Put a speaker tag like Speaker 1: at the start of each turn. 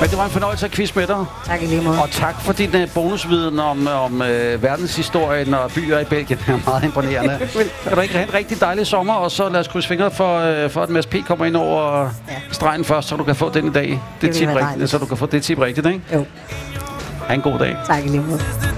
Speaker 1: Men det var en fornøjelse at quiz med dig.
Speaker 2: Tak i lige måde.
Speaker 1: Og tak for din bonusviden om verdenshistorien og byer i Belgien. Det er meget imponerende. Kan du ikke have en rigtig dejlig sommer, og så lad os krydse fingre for at Mads P. kommer ind over stregen først, så du kan få den i dag. Det tip rigtigt, så du kan få det tip rigtigt, ikke?
Speaker 2: Jo.
Speaker 1: Ha' en god dag.
Speaker 2: Tak i lige måde.